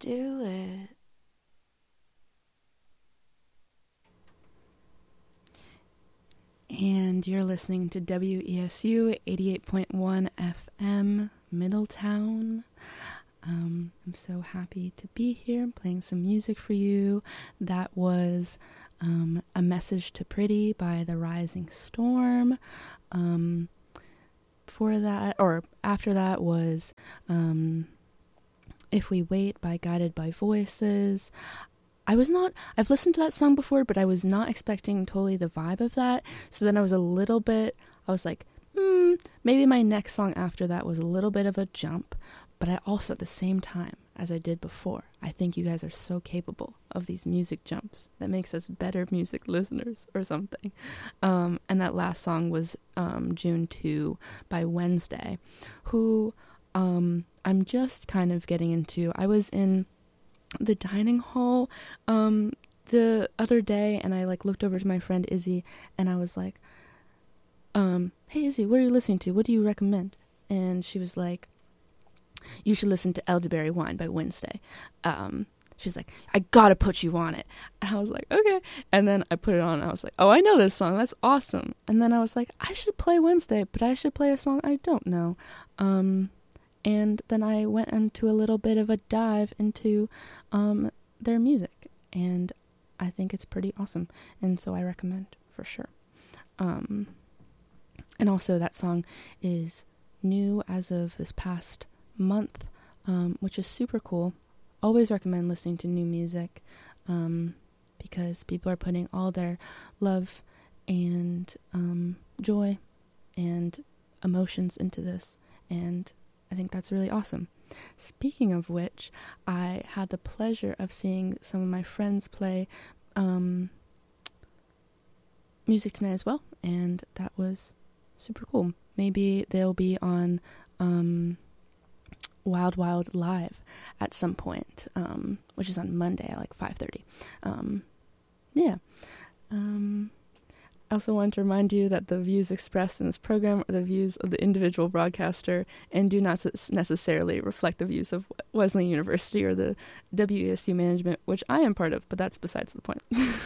do it. And you're listening to WESU 88.1 FM, Middletown. I'm so happy to be here playing some music for you. That was A Message to Pretty by The Rising Storm. Before that, or after that, was If We Wait by Guided by Voices. I've listened to that song before, but I was not expecting totally the vibe of that. So then I was like, maybe my next song after that was a little bit of a jump. But I also, at the same time, as I did before, I think you guys are so capable of these music jumps that makes us better music listeners or something. And that last song was June 2 by Wednesday, who I'm just kind of getting into. I was in the dining hall the other day, and I looked over to my friend Izzy, and I was like, hey Izzy, what are you listening to? What do you recommend? And she was like, you should listen to Elderberry Wine by Wednesday. She's like, I gotta put you on it. And I was like, okay. And then I put it on, and I was like, oh, I know this song, that's awesome. And then I was like, I should play Wednesday, but I should play a song I don't know. And then I went into a little bit of a dive into their music, and I think it's pretty awesome, and so I recommend for sure. And also that song is new as of this past month, which is super cool. Always recommend listening to new music because people are putting all their love and joy and emotions into this, and I think that's really awesome. Speaking of which, I had the pleasure of seeing some of my friends play music tonight as well, and that was super cool. Maybe they'll be on Wild Wild Live at some point, which is on Monday at 5:30. Yeah. I also want to remind you that the views expressed in this program are the views of the individual broadcaster and do not necessarily reflect the views of Wesleyan University or the WESU management, which I am part of, but that's besides the point.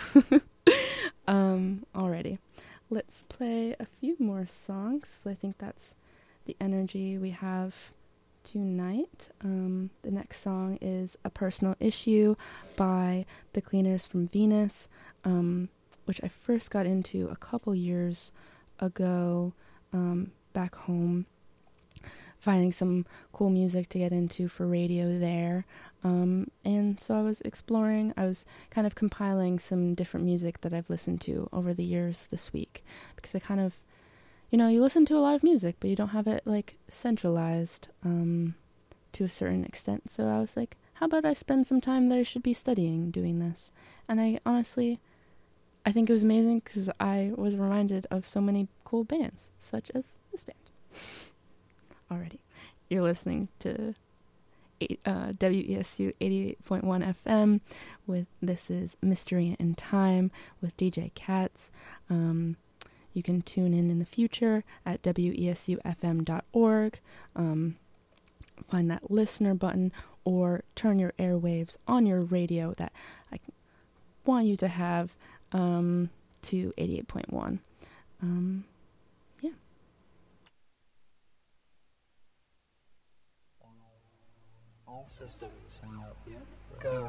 Alrighty. Let's play a few more songs. I think that's the energy we have tonight. The next song is A Personal Issue by The Cleaners from Venus, which I first got into a couple years ago, back home, finding some cool music to get into for radio there. And so I was kind of compiling some different music that I've listened to over the years this week, because I kind of, you listen to a lot of music, but you don't have it centralized to a certain extent. So I was like, how about I spend some time that I should be studying doing this? And I think it was amazing because I was reminded of so many cool bands, such as this band. Alrighty, you're listening to WESU 88.1 FM this is Mystery in Time with DJ Katz. You can tune in the future at wesufm.org. Find that listener button or turn your airwaves on your radio that I want you to have to 88.1. Yeah. All systems out. Go.